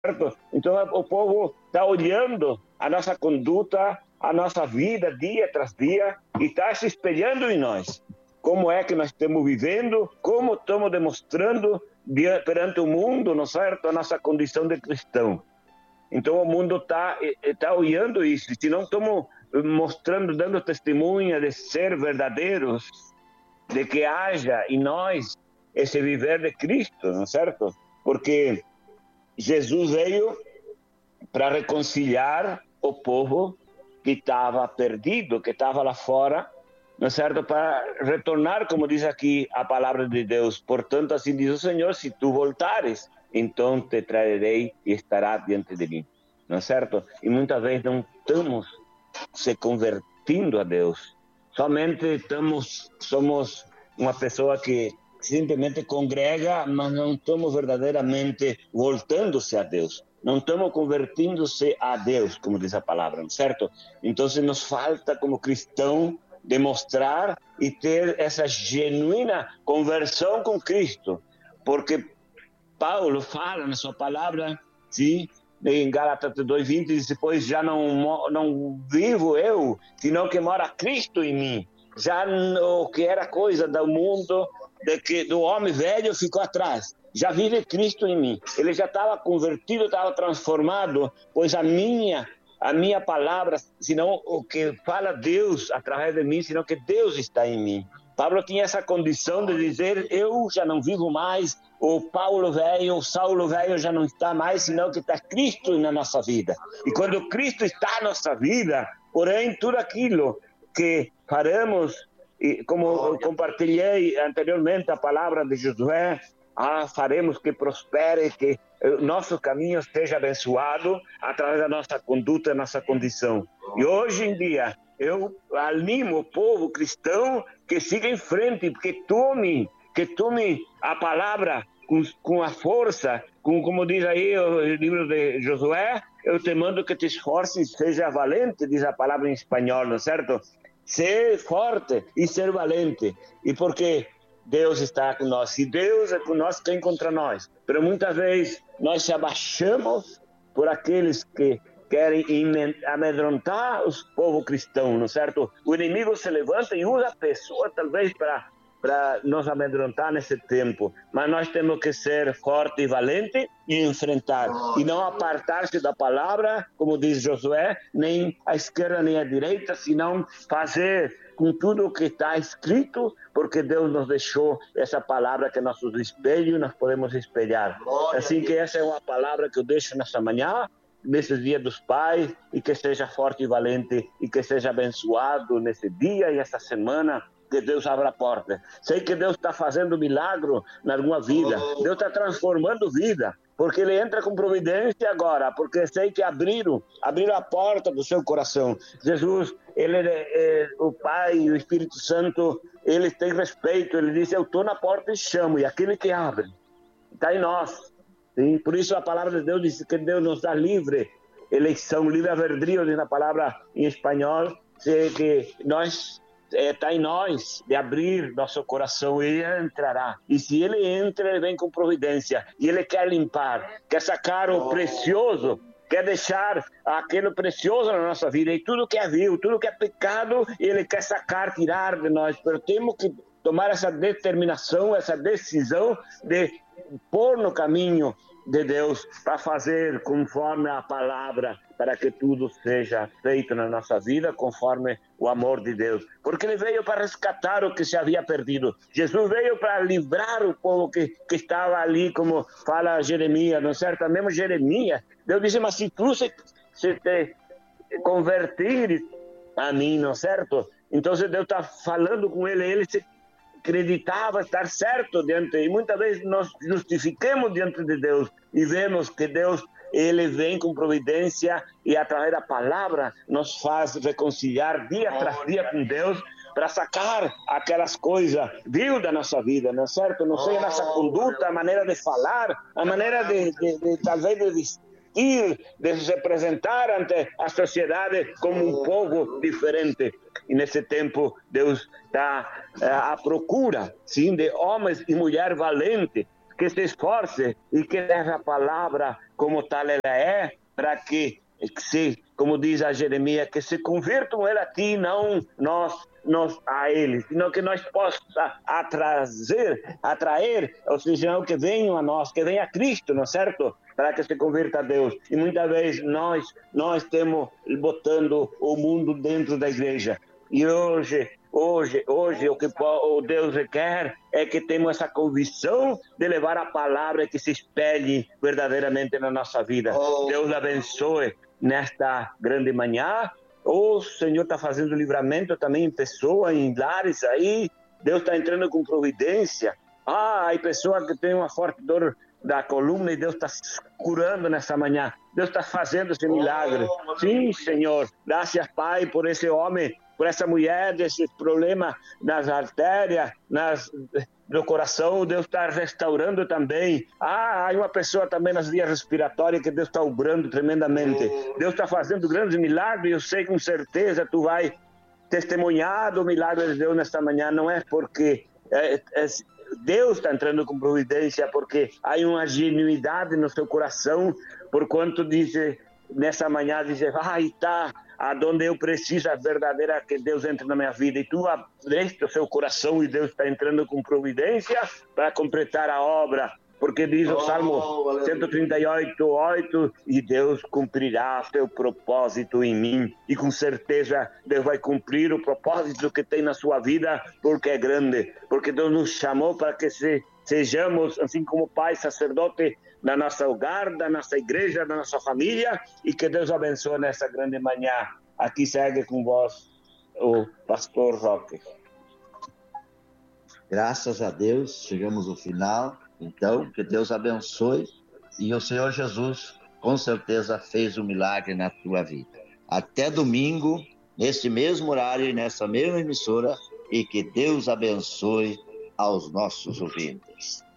certo? Então o povo está olhando a nossa conduta, a nossa vida dia tras dia e está se espelhando em nós. Como é que nós estamos vivendo, como estamos demonstrando perante o mundo, não é certo? A nossa condição de cristão. Então o mundo está olhando isso. Se não estamos mostrando, dando testemunha de ser verdadeiros, de que haja em nós esse viver de Cristo, não é certo? Porque Jesus veio para reconciliar o povo que estava perdido, que estava lá fora, não é certo? Para retornar, como diz aqui a palavra de Deus. Portanto, assim diz o Senhor, se tu voltares, então te trarei e estará diante de mim, não é certo? E muitas vezes não estamos se convertindo a Deus. Somente somos uma pessoa que simplesmente congrega, mas não estamos verdadeiramente voltando-se a Deus. Não estamos convertindo-se a Deus, como diz a palavra, certo? Então, nos falta, como cristão, demonstrar e ter essa genuína conversão com Cristo. Porque Paulo fala na sua palavra, sim, em Gálatas 2:20, diz, pois já não vivo eu, senão que mora Cristo em mim. Já o que era coisa do mundo, do homem velho, ficou atrás. Já vive Cristo em mim. Ele já estava convertido, estava transformado, pois a minha palavra, senão o que fala Deus através de mim, senão que Deus está em mim. Paulo tinha essa condição de dizer, eu já não vivo mais, o Saulo velho já não está mais, senão que está Cristo na nossa vida. E quando Cristo está na nossa vida, porém, tudo aquilo que faremos, e como eu compartilhei anteriormente a palavra de Josué, faremos que prospere, que nosso caminho seja abençoado através da nossa conduta, nossa condição. E hoje em dia, eu animo o povo cristão que siga em frente, que tome a palavra com a força, como diz aí o livro de Josué, eu te mando que te esforces, seja valente, diz a palavra em espanhol, não é certo? Ser forte e ser valente. E porque Deus está conosco. Se Deus é conosco, quem contra nós? Mas muitas vezes nós se abaixamos por aqueles que querem amedrontar os povos cristãos, não é certo? O inimigo se levanta e usa a pessoa, talvez, para nos amedrontar nesse tempo. Mas nós temos que ser forte e valente e enfrentar. E não apartar-se da palavra, como diz Josué, nem à esquerda nem à direita, senão fazer com tudo o que está escrito, porque Deus nos deixou essa palavra que é nosso espelho e nós podemos espelhar. Assim que essa é uma palavra que eu deixo nessa manhã, nesse dia dos pais, e que seja forte e valente, e que seja abençoado nesse dia e essa semana, que Deus abra a porta. Sei que Deus está fazendo milagre em alguma vida. Deus está transformando vida, porque Ele entra com providência agora, porque sei que abriram a porta do seu coração. Jesus, o Pai e o Espírito Santo, Ele tem respeito. Ele disse, eu estou na porta e chamo, e aquele que abre está em nós. Sim? Por isso a palavra de Deus diz que Deus nos dá livre eleição, livre albedrío, diz a palavra em espanhol, que nós está em nós de abrir nosso coração e Ele entrará. E se Ele entra, Ele vem com providência. E Ele quer limpar, quer sacar o precioso, quer deixar aquilo precioso na nossa vida. E tudo que é vil, tudo que é pecado, Ele quer sacar, tirar de nós. Mas temos que tomar essa determinação, essa decisão de pôr no caminho de Deus para fazer conforme a palavra, para que tudo seja feito na nossa vida conforme o amor de Deus. Porque Ele veio para resgatar o que se havia perdido. Jesus veio para livrar o povo que estava ali, como fala Jeremias, não é certo? Mesmo Jeremias, Deus disse, mas se tu se te convertires a mim, não é certo? Então Deus está falando com ele se acreditava estar certo diante, e muitas vezes nós justificamos diante de Deus e vemos que Deus, Ele vem com providência e através da palavra nos faz reconciliar dia tras dia com Deus para sacar aquelas coisas vil da nossa vida, não é certo? Não sei a nossa conduta, a maneira de falar, a maneira de talvez de vestir, de se apresentar ante a sociedade como um povo diferente. E nesse tempo Deus está à procura, sim, de homens e mulheres valentes que se esforce e que leve a palavra como tal ela é, para que se, como diz a Jeremias, que se convirtam ele a ti, não nós a eles, senão que nós possa atrair, ou seja, que venham a nós, que venha a Cristo, não é certo? Para que se convirta a Deus. E muitas vezes nós temos botando o mundo dentro da igreja. E hoje o que o Deus quer é que temos essa convicção de levar a palavra que se espelhe verdadeiramente na nossa vida. Deus abençoe nesta grande manhã. O Senhor está fazendo livramento também em pessoas, em lares aí. Deus está entrando com providência. Há pessoas que têm uma forte dor da coluna e Deus está curando nessa manhã. Deus está fazendo esse milagre. Sim, Senhor. Graças, Pai, por esse homem, por essa mulher, desse problema nas artérias, no coração. Deus está restaurando também. Há uma pessoa também nas vias respiratórias que Deus está obrando tremendamente. Deus está fazendo grandes milagres. Eu sei com certeza tu vai testemunhar do milagre de Deus nesta manhã. Não é porque Deus está entrando com providência, porque há uma genuidade no seu coração, por quanto diz nessa manhã, diz, está aonde eu preciso a verdadeira que Deus entre na minha vida, e tu abriste o seu coração e Deus está entrando com providência para completar a obra, porque diz o Salmo 138:8, e Deus cumprirá seu propósito em mim, e com certeza Deus vai cumprir o propósito que tem na sua vida, porque é grande, porque Deus nos chamou para que sejamos, assim como pai, sacerdote, na nossa hogar, da nossa igreja, da nossa família, e que Deus abençoe nessa grande manhã. Aqui segue com vós o pastor Roque. Graças a Deus, chegamos ao final. Então, que Deus abençoe, e o Senhor Jesus com certeza fez um milagre na tua vida. Até domingo, nesse mesmo horário e nessa mesma emissora, e que Deus abençoe aos nossos ouvintes.